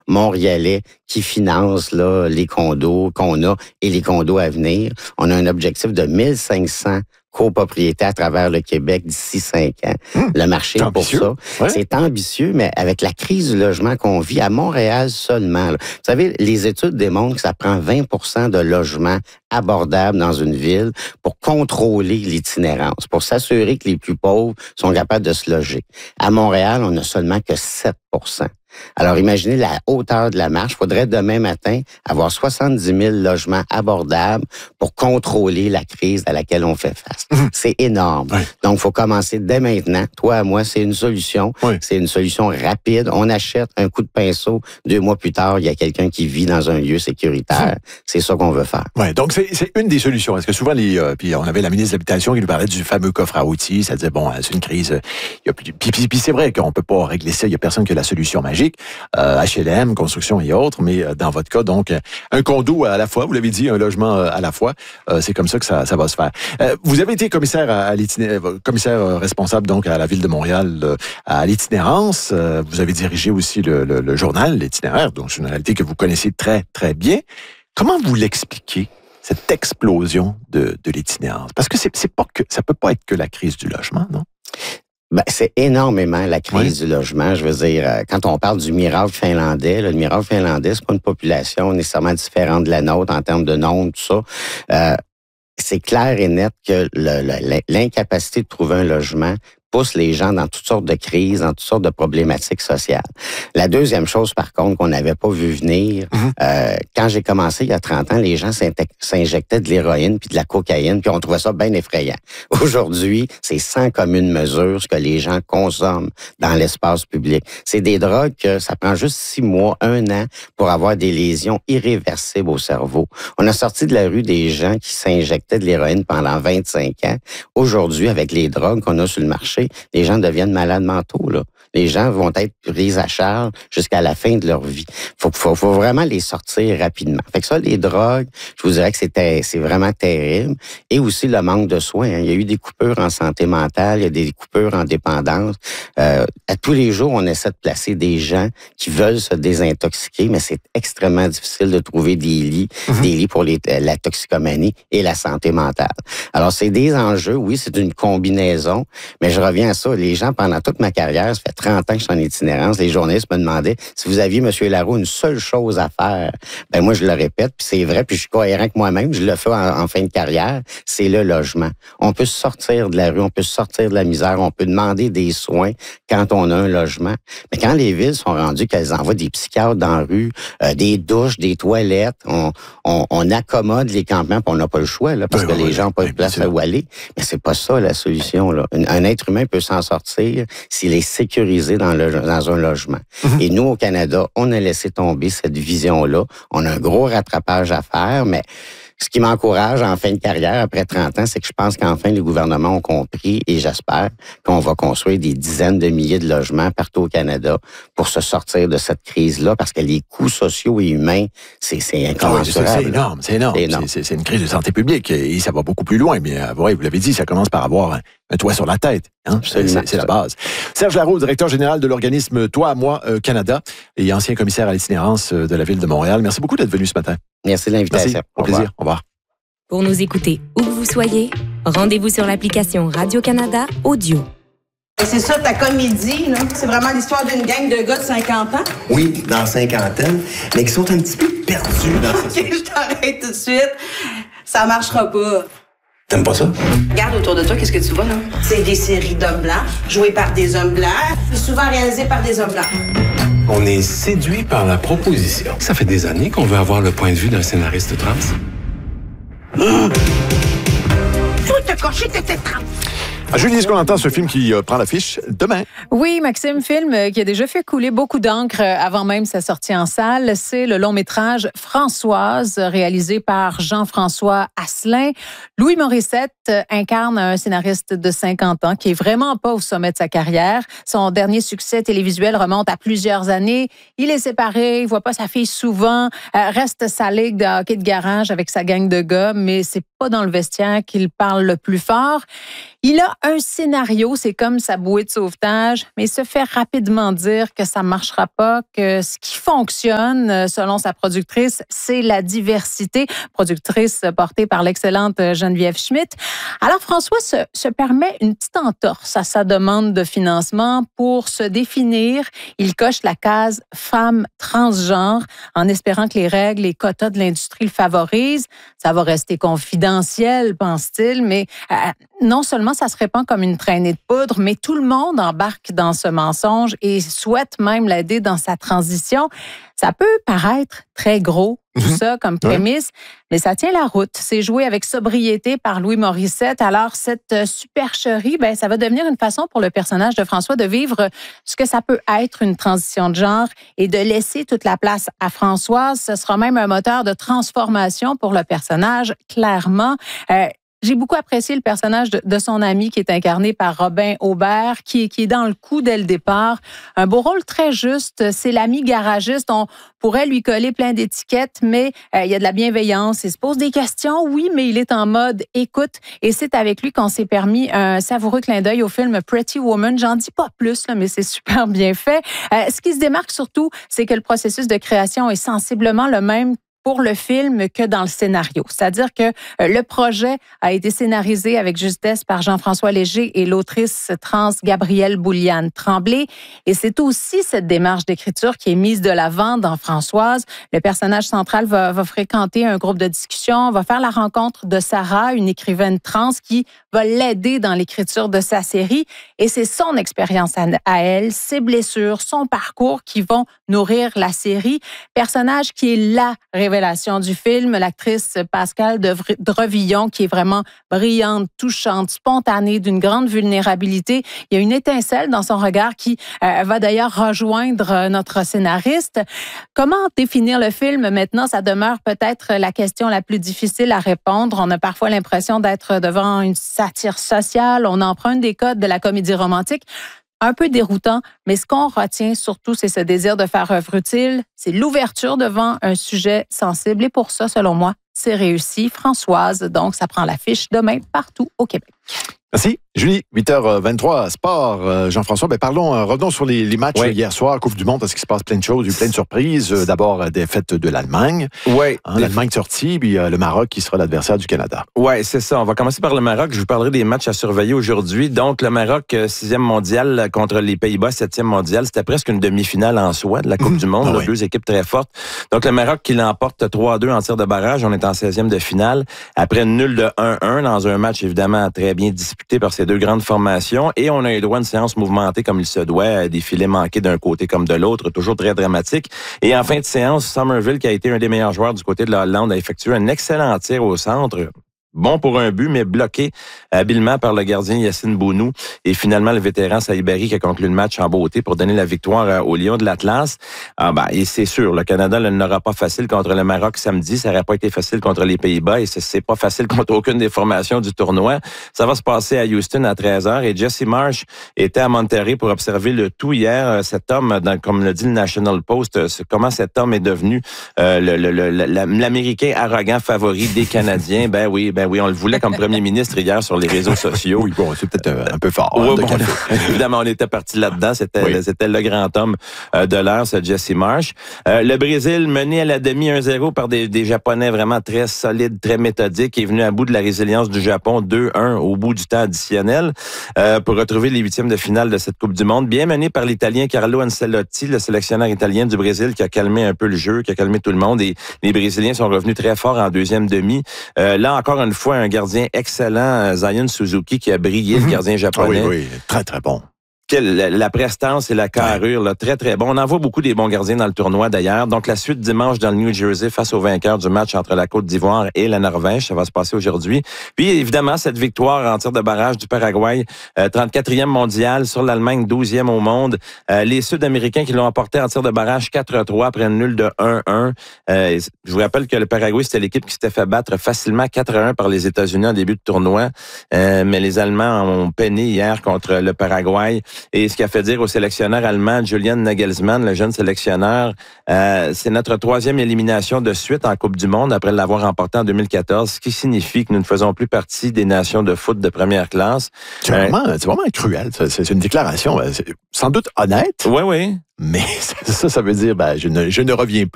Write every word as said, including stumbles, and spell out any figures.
montréalais qui financent là, les condos qu'on a et les condos à venir. On a un objectif de mille cinq cents copropriétés à travers le Québec d'ici cinq ans. Mmh, le marché est pour ça. Ouais. C'est ambitieux, mais avec la crise du logement qu'on vit à Montréal seulement. Là. Vous savez, les études démontrent que ça prend vingt pour cent de logements abordables dans une ville pour contrôler l'itinérance, pour s'assurer que les plus pauvres sont capables de se loger. À Montréal, on n'a seulement que sept pour cent. Alors, imaginez la hauteur de la marche. Il faudrait demain matin avoir soixante-dix mille logements abordables pour contrôler la crise à laquelle on fait face. Mmh. C'est énorme. Oui. Donc, il faut commencer dès maintenant. Toi à moi, c'est une solution. Oui. C'est une solution rapide. On achète un coup de pinceau. Deux mois plus tard, il y a quelqu'un qui vit dans un lieu sécuritaire. Mmh. C'est ça qu'on veut faire. Oui, donc c'est, c'est une des solutions. Est-ce que souvent, les, euh, puis on avait la ministre de l'Habitation qui nous parlait du fameux coffre à outils. Ça disait, bon, c'est une crise. Il y a plus, puis, puis, puis c'est vrai qu'on peut pas régler ça. Il y a personne qui a la solution magique. Euh, H L M, construction et autres, mais euh, dans votre cas, donc, un condo à la fois, vous l'avez dit, un logement euh, à la fois, euh, c'est comme ça que ça, ça va se faire. Euh, vous avez été commissaire à, à l'itinérance, commissaire euh, responsable donc à la Ville de Montréal euh, à l'itinérance. Euh, vous avez dirigé aussi le, le, le journal, l'itinéraire, donc c'est une réalité que vous connaissez très, très bien. Comment vous l'expliquez, cette explosion de, de l'itinérance? Parce que c'est, c'est pas que, ça peut pas être que la crise du logement, non? Ben, c'est énormément la crise oui. du logement. Je veux dire, quand on parle du miracle finlandais, là, le miracle finlandais, c'est pas une population nécessairement différente de la nôtre en termes de nombre, tout ça. Euh, c'est clair et net que le, le, l'incapacité de trouver un logement pousse les gens dans toutes sortes de crises, dans toutes sortes de problématiques sociales. La deuxième chose, par contre, qu'on n'avait pas vu venir, mm-hmm. euh, quand j'ai commencé il y a trente ans, les gens s'injectaient de l'héroïne puis de la cocaïne, puis on trouvait ça bien effrayant. Aujourd'hui, c'est sans commune mesure ce que les gens consomment dans l'espace public. C'est des drogues que ça prend juste six mois, un an pour avoir des lésions irréversibles au cerveau. On a sorti de la rue des gens qui s'injectaient de l'héroïne pendant vingt-cinq ans. Aujourd'hui, avec les drogues qu'on a sur le marché, les gens deviennent malades mentaux, là. Les gens vont être pris à charge jusqu'à la fin de leur vie. Faut, faut, faut vraiment les sortir rapidement. Fait que ça, les drogues, je vous dirais que c'est, c'est vraiment terrible. Et aussi le manque de soins. Hein. Il y a eu des coupures en santé mentale, il y a des coupures en dépendance. Euh, à tous les jours, on essaie de placer des gens qui veulent se désintoxiquer, mais c'est extrêmement difficile de trouver des lits, mm-hmm. des lits pour les, la toxicomanie et la santé mentale. Alors, c'est des enjeux, oui, c'est une combinaison, mais je reviens à ça. Les gens, pendant toute ma carrière, ça fait trente ans que je suis en itinérance, les journalistes me demandaient si vous aviez, M. Laroux, une seule chose à faire. Ben moi, je le répète, puis c'est vrai, puis je suis cohérent avec moi-même, je le fais en, en fin de carrière, c'est le logement. On peut sortir de la rue, on peut sortir de la misère, on peut demander des soins quand on a un logement. Mais quand les villes sont rendues qu'elles envoient des psychiatres dans la rue, euh, des douches, des toilettes, on, on, on accommode les campements, puis on n'a pas le choix, là, parce oui, que oui, les gens n'ont pas de place à où aller. Mais c'est pas ça la solution, là. Un, un être humain peut s'en sortir s'il est sécurisé dans, le, dans un logement. Mm-hmm. Et nous, au Canada, on a laissé tomber cette vision-là. On a un gros rattrapage à faire, mais ce qui m'encourage en fin de carrière, après trente ans, c'est que je pense qu'enfin, les gouvernements ont compris, et j'espère qu'on va construire des dizaines de milliers de logements partout au Canada pour se sortir de cette crise-là, parce que les coûts sociaux et humains, c'est, c'est incommensurable. Ah oui, c'est, c'est énorme, c'est énorme. C'est, énorme. C'est, c'est une crise de santé publique, et ça va beaucoup plus loin. Mais ouais, vous l'avez dit, ça commence par avoir un, un toit sur la tête. Hein? C'est, c'est, c'est la base. Serge Laroux, directeur général de l'organisme Toi à moi euh, Canada, et ancien commissaire à l'itinérance de la Ville de Montréal. Merci beaucoup d'être venu ce matin. Merci de l'invitation. Merci. Au, au plaisir. Au revoir. Pour nous écouter où que vous soyez, rendez-vous sur l'application Radio-Canada Audio. C'est ça ta comédie, là? C'est vraiment l'histoire d'une gang de gars de cinquante ans? Oui, dans cinquantaine, mais qui sont un petit peu perdus dans OK, ça. Je t'arrête tout de suite. Ça marchera pas. T'aimes pas ça? Regarde autour de toi, qu'est-ce que tu vois, là? C'est des séries d'hommes blancs, jouées par des hommes blancs, souvent réalisées par des hommes blancs. On est séduit par la proposition. Ça fait des années qu'on veut avoir le point de vue d'un scénariste trans. Mmh. Toi, t'as coché, t'étais trans. Julie, est-ce qu'on entend ce film qui euh, prend l'affiche demain? Oui, Maxime, film euh, qui a déjà fait couler beaucoup d'encre euh, avant même sa sortie en salle. C'est le long-métrage Françoise, réalisé par Jean-François Asselin. Louis Morissette euh, incarne un scénariste de cinquante ans qui est vraiment pas au sommet de sa carrière. Son dernier succès télévisuel remonte à plusieurs années. Il est séparé, il voit pas sa fille souvent, euh, reste sa ligue de hockey de garage avec sa gang de gars, mais c'est pas dans le vestiaire qu'il parle le plus fort. Il a un scénario, c'est comme sa bouée de sauvetage, mais il se fait rapidement dire que ça ne marchera pas, que ce qui fonctionne, selon sa productrice, c'est la diversité. Productrice portée par l'excellente Geneviève Schmidt. Alors, François se, se permet une petite entorse à sa demande de financement pour se définir. Il coche la case femme transgenre en espérant que les règles et quotas de l'industrie le favorisent. Ça va rester confidentiel, pense-t-il, mais euh, non seulement ça se répand comme une traînée de poudre, mais tout le monde embarque dans ce mensonge et souhaite même l'aider dans sa transition. Ça peut paraître très gros, tout mm-hmm. ça, comme prémisse, ouais. mais ça tient la route. C'est joué avec sobriété par Louis Morissette. Alors, cette supercherie, ben, ça va devenir une façon pour le personnage de François de vivre ce que ça peut être une transition de genre et de laisser toute la place à Françoise. Ce sera même un moteur de transformation pour le personnage, clairement. Euh, J'ai beaucoup apprécié le personnage de, de son ami qui est incarné par Robin Aubert, qui, qui est dans le coup dès le départ. Un beau rôle très juste. C'est l'ami garagiste. On pourrait lui coller plein d'étiquettes, mais euh, il y a de la bienveillance. Il se pose des questions, oui, mais il est en mode écoute. Et c'est avec lui qu'on s'est permis un savoureux clin d'œil au film Pretty Woman. J'en dis pas plus, là, mais c'est super bien fait. Euh, ce qui se démarque surtout, c'est que le processus de création est sensiblement le même pour le film que dans le scénario. C'est-à-dire que le projet a été scénarisé avec justesse par Jean-François Léger et l'autrice trans Gabrielle Bouliane-Tremblay. Et c'est aussi cette démarche d'écriture qui est mise de l'avant dans Françoise. Le personnage central va, va fréquenter un groupe de discussion, va faire la rencontre de Sarah, une écrivaine trans qui va l'aider dans l'écriture de sa série. Et c'est son expérience à, à elle, ses blessures, son parcours qui vont nourrir la série. Personnage qui est la révélation du film, l'actrice Pascale Drevillon, qui est vraiment brillante, touchante, spontanée, d'une grande vulnérabilité. Il y a une étincelle dans son regard qui euh, va d'ailleurs rejoindre notre scénariste. Comment définir le film maintenant? Ça demeure peut-être la question la plus difficile à répondre. On a parfois l'impression d'être devant une satire sociale. On emprunte des codes de la comédie romantique. Un peu déroutant, mais ce qu'on retient surtout, c'est ce désir de faire œuvre utile. C'est l'ouverture devant un sujet sensible. Et pour ça, selon moi, c'est réussi. Françoise, donc, ça prend l'affiche demain partout au Québec. Merci. Julie, huit heures vingt-trois, sport. Jean-François, ben parlons, revenons sur les, les matchs oui. hier soir, Coupe du Monde, parce qu'il se passe plein de choses, il y a eu plein de surprises. D'abord, des fêtes de l'Allemagne. Oui. Hein, L'Allemagne sortie, puis euh, le Maroc qui sera l'adversaire du Canada. Oui, c'est ça. On va commencer par le Maroc. Je vous parlerai des matchs à surveiller aujourd'hui. Donc, le Maroc, sixième mondial contre les Pays-Bas, septième mondial. C'était presque une demi-finale en soi de la Coupe mmh. du Monde. Ah, là, oui. Deux équipes très fortes. Donc, le Maroc qui l'emporte trois à deux en tir de barrage. On est en seizième de finale. Après une nulle de un un dans un match, évidemment, très bien disputé par ces deux grandes formations. Et on a eu droit à une séance mouvementée comme il se doit, des filets manqués d'un côté comme de l'autre, toujours très dramatique. Et en fin de séance, Somerville, qui a été un des meilleurs joueurs du côté de la Hollande, a effectué un excellent tir au centre. Bon pour un but, mais bloqué habilement par le gardien Yassine Bounou. Et finalement, le vétéran Saïbari qui a conclu le match en beauté pour donner la victoire aux Lions de l'Atlas. Ah ben, et c'est sûr, le Canada ne l'aura pas facile contre le Maroc samedi. Ça n'aurait pas été facile contre les Pays-Bas et c'est pas facile contre aucune des formations du tournoi. Ça va se passer à Houston à treize heures. Et Jesse Marsh était à Monterrey pour observer le tout hier. Cet homme, dans, comme le dit le National Post, comment cet homme est devenu euh, le, le, le, l'Américain arrogant favori des Canadiens. Ben oui, ben Ben oui, on le voulait comme premier ministre hier sur les réseaux sociaux. Oui, bon, c'est peut-être un peu fort. Oui, hein, bon, évidemment, on était parti là-dedans. C'était, oui. c'était le grand homme de l'heure, ce Jesse Marsh. Euh, le Brésil, mené à la demi un zéro par des, des Japonais vraiment très solides, très méthodiques, est venu à bout de la résilience du Japon deux un au bout du temps additionnel euh, pour retrouver les huitièmes de finale de cette Coupe du Monde. Bien mené par l'Italien Carlo Ancelotti, le sélectionneur italien du Brésil, qui a calmé un peu le jeu, qui a calmé tout le monde. Et les Brésiliens sont revenus très forts en deuxième demi. Euh, là, encore une fois, un gardien excellent, Zion Suzuki, qui a brillé, mm-hmm. le gardien japonais. Ah oui, oui, très, très bon. La, la prestance et la carrure, là, très, très bon. On en voit beaucoup des bons gardiens dans le tournoi, d'ailleurs. Donc, la suite dimanche dans le New Jersey face au vainqueur du match entre la Côte d'Ivoire et la Norvège. Ça va se passer aujourd'hui. Puis, évidemment, cette victoire en tir de barrage du Paraguay, euh, trente-quatrième mondial sur l'Allemagne, douzième au monde. Euh, les Sud-Américains qui l'ont emporté en tir de barrage quatre à trois après une nulle de un un. Euh, je vous rappelle que le Paraguay, c'était l'équipe qui s'était fait battre facilement quatre à un par les États-Unis en début de tournoi. Euh, mais les Allemands ont peiné hier contre le Paraguay. Et ce qui a fait dire au sélectionneur allemand Julian Nagelsmann, le jeune sélectionneur, euh, c'est notre troisième élimination de suite en Coupe du Monde après l'avoir remportée en deux mille quatorze, ce qui signifie que nous ne faisons plus partie des nations de foot de première classe. C'est euh, vraiment, c'est vraiment cruel. C'est, c'est une déclaration, c'est sans doute honnête. Oui, oui. Mais ça, ça veut dire, ben, je ne, je ne reviens plus.